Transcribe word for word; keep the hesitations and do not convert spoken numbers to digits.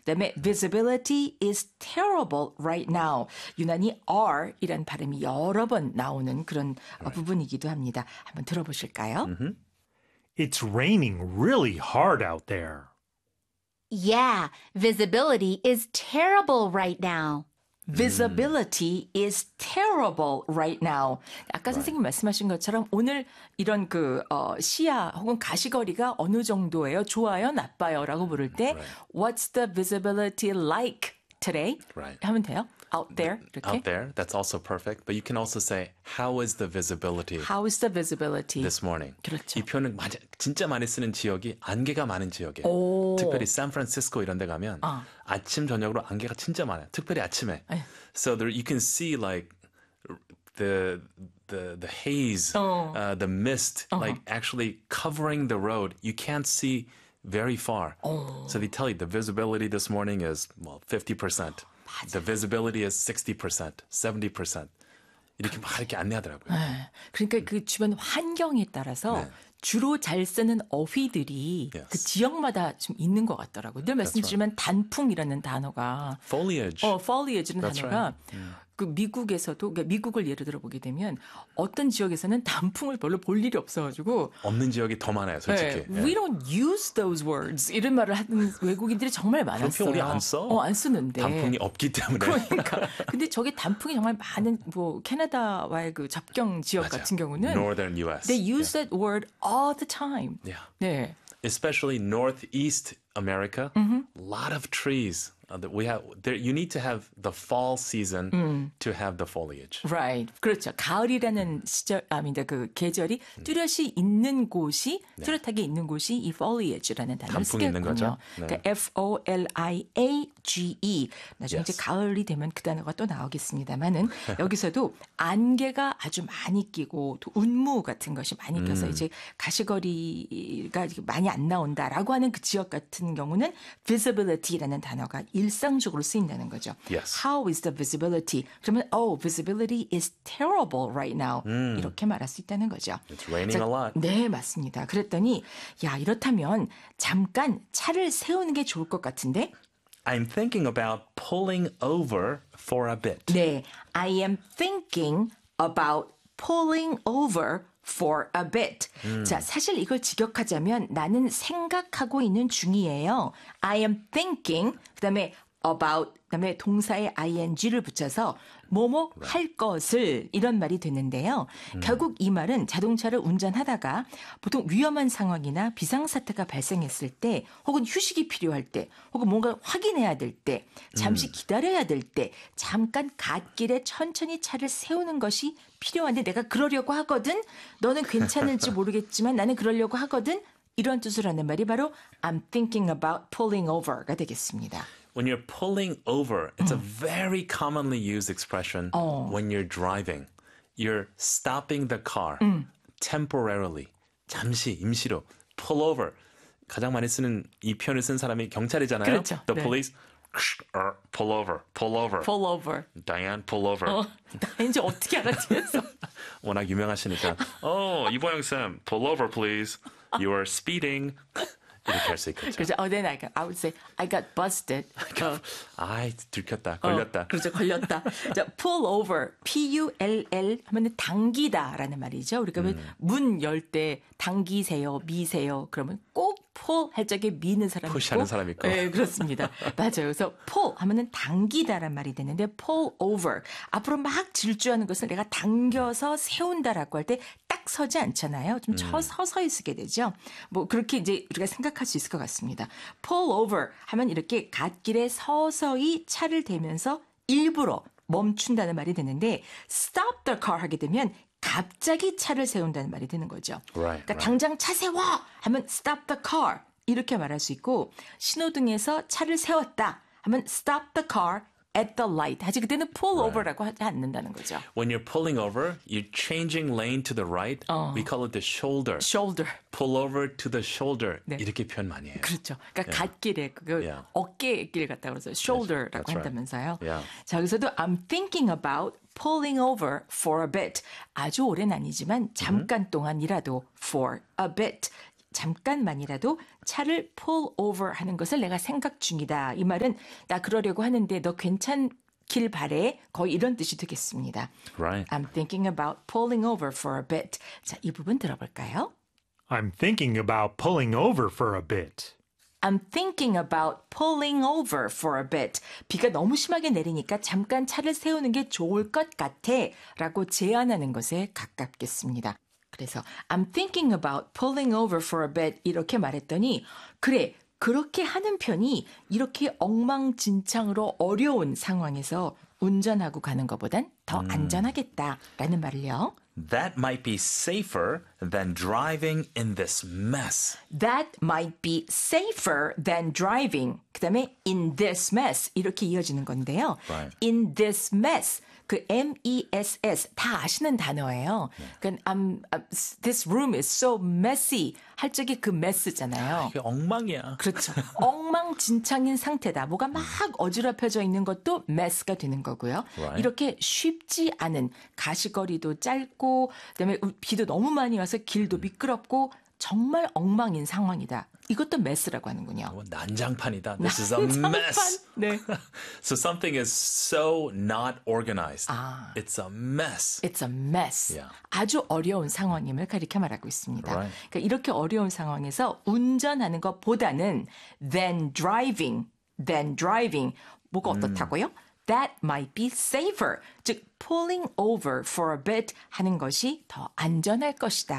그다음에 visibility is terrible right now. 유난히 R이란 발음이 여러 번 나오는 그런 right. 부분이기도 합니다. 한번 들어보실까요? Mm-hmm. It's raining really hard out there. Yeah, visibility is terrible right now. Visibility mm. is terrible right now. 아까 right. 선생님 말씀하신 것처럼 오늘 이런 그 어, 시야 혹은 가시거리가 어느 정도예요? 좋아요? 나빠요? 라고 물을 때 right. What's the visibility like today? Right. 하면 돼요? Out there? 이렇게? Out there, that's also perfect. But you can also say, how is the visibility? How is the visibility? This morning. 그렇죠. 이 표현은 많이, 진짜 많이 쓰는 지역이 안개가 많은 지역이에요. 오. 특별히 샌프란시스코 이런 데 가면 아. 아침, 저녁으로 안개가 진짜 많아요. 특별히 아침에. 에이. So there, you can see like the the the haze, 어. uh, the mist, uh-huh. like actually covering the road. You can't see very far. 어. So they tell you the visibility this morning is, well, fifty percent. 맞아요. The visibility is sixty percent, seventy percent. 이렇게 막 이렇게 안내하더라고요. 네. 그러니까 그 주변 환경에 따라서 네. 주로 잘 쓰는 어휘들이 yes. 그 지역마다 좀 있는 것 같더라고요. 늘 말씀드리면 right. 단풍이라는 단어가 foliage. 어, foliage는 That's 단어가 right. mm. 그 미국에서도 그러니까 미국을 예를 들어 보게 되면 어떤 지역에서는 단풍을 별로 볼 일이 없어가지고 없는 지역이 더 많아요, 솔직히. 네, We don't use those words 이런 말을 하는 외국인들이 정말 많았어요. 그런 표현 우리 안 써? 어, 안 쓰는데. 단풍이 없기 때문에. 그러니까. 근데 저게 단풍이 정말 많은 뭐 캐나다와의 그 접경 지역 맞아. 같은 경우는 Northern U S. They use yeah. that word all the time. Yeah. 네. Especially Northeast America, mm-hmm. a lot of trees. Uh, that we have there. You need to have the fall season 음. to have the foliage. Right. 그렇죠. 가을이라는 시절, 아니다 그 계절이 뚜렷이 있는 곳이 네. 뚜렷하게 있는 곳이 이 foliage라는 단어를 쓰겠군요. 네. 그러니까 F O L I A G E. 나중에 yes. 이제 가을이 되면 그 단어가 또 나오겠습니다만은 여기서도 안개가 아주 많이 끼고 또 운무 같은 것이 많이 껴서 음. 이제 가시거리가 많이 안 나온다라고 하는 그 지역 같은 경우는 visibility라는 단어가 일상적으로 쓰인다는 거죠. Yes. How is the visibility? 그러면 oh, visibility is terrible right now. 음. 이렇게 말할 수 있다는 거죠. It's raining 자, a lot. 네, 맞습니다. 그랬더니 야, 이렇다면 잠깐 차를 세우는 게 좋을 것 같은데? I'm thinking about pulling over for a bit. 네, I am thinking about pulling over for a bit. 음. 자, 사실 이걸 직역하자면 나는 생각하고 있는 중이에요. I am thinking, 그다음에 about, 그다음에 동사에 ing를 붙여서 뭐뭐 right. 할 것을 이런 말이 되는데요. 음. 결국 이 말은 자동차를 운전하다가 보통 위험한 상황이나 비상사태가 발생했을 때 혹은 휴식이 필요할 때 혹은 뭔가 확인해야 될 때 잠시 음. 기다려야 될 때 잠깐 갓길에 천천히 차를 세우는 것이 필요한데 내가 그러려고 하거든. 너는 괜찮을지 모르겠지만 나는 그러려고 하거든. 이런 뜻을 하는 말이 바로 I'm thinking about pulling over가 되겠습니다. When you're pulling over, it's 음. a very commonly used expression 어. when you're driving. You're stopping the car 음. temporarily. 잠시, 임시로. Pull over. 가장 많이 쓰는 이 표현을 쓴 사람이 경찰이잖아요. 그렇죠. The 네. police. Pull over, pull over. Pull over. Diane, pull over. 어, 나 이제 어떻게 알았지? 워낙 유명하시니까. Oh, 이보영 쌤, pull over, please. You are speeding. 이렇게 할 수 있겠죠. 그렇죠. Oh, then I, got, I would say, I got busted. 어. 아이, 들켰다, 걸렸다. 어, 그렇죠, 걸렸다. 자, pull over, P U L L 하면 당기다라는 말이죠. 우리가 음. 문 열 때 당기세요, 미세요. 그러면 꼭 pull 할 적에 미는 사람이 있고. 푸시하는 사람이 있고. 네, 그렇습니다. 맞아요. 그래서 pull 하면은 당기다란 말이 되는데 pull over. 앞으로 막 질주하는 것을 내가 당겨서 세운다라고 할 때 딱 서지 않잖아요. 좀 음. 서서히 쓰게 되죠. 뭐 그렇게 이제 우리가 생각할 수 있을 것 같습니다. pull over 하면 이렇게 갓길에 서서히 차를 대면서 일부러 멈춘다는 말이 되는데 stop the car 하게 되면 갑자기 차를 세운다는 말이 되는 거죠. Right, 그러니까 right. 당장 차 세워 하면 stop the car 이렇게 말할 수 있고 신호등에서 차를 세웠다 하면 stop the car at the light. 하지 그때는 pull Right. over라고 하지 않는다는 거죠. When you're pulling over, you're changing lane to the right. 어. We call it the shoulder. shoulder. Pull over to the shoulder. 네. 이렇게 표현 많이 해요. 그렇죠. 그러니까 Yeah. 갓길에 그 Yeah. 어깨길 같다고 그래서 shoulder라고 That's right. 한다면서요. Yeah. 자, 여기서도 I'm thinking about pulling over for a bit. 아주 오래는 아니지만 잠깐 동안이라도 for a bit. 잠깐만이라도 차를 pull over 하는 것을 내가 생각 중이다. 이 말은 나 그러려고 하는데 너 괜찮길 바래. 거의 이런 뜻이 되겠습니다. Right. I'm thinking about pulling over for a bit. 자, 이 부분 들어볼까요? I'm thinking about pulling over for a bit. I'm thinking about pulling over for a bit. 비가 너무 심하게 내리니까 잠깐 차를 세우는 게 좋을 것 같아 라고 제안하는 것에 가깝겠습니다. 그래서 I'm thinking about pulling over for a bit 이렇게 말했더니 그래, 그렇게 하는 편이 이렇게 엉망진창으로 어려운 상황에서 운전하고 가는 것보단 더 음. 안전하겠다라는 말을요. That might be safer than driving in this mess. That might be safer than driving. 그 다음에 in this mess 이렇게 이어지는 건데요. Right. In this mess. 그 M-E-S-S 다 아시는 단어예요. 그러니까 I'm, this room is so messy 할 적에 그 mess잖아요. 이게 엉망이야. 그렇죠. 엉망진창인 상태다. 뭐가 막 어지럽혀져 있는 것도 mess가 되는 거고요. Right. 이렇게 쉽지 않은 가시거리도 짧고 그다음에 비도 너무 많이 와서 길도 미끄럽고 정말 엉망인 상황이다. 이것도 mess라고 하는군요. 어, 난장판이다. This is a mess. 네. So something is so not organized. 아. It's a mess. It's a mess. Yeah. 아주 어려운 상황임을 가리켜 말하고 있습니다. Right. 그러니까 이렇게 어려운 상황에서 운전하는 것보다는 than driving, than driving 뭐가 어떻다고요? That might be safer. 즉 pulling over for a bit 하는 것이 더 안전할 것이다.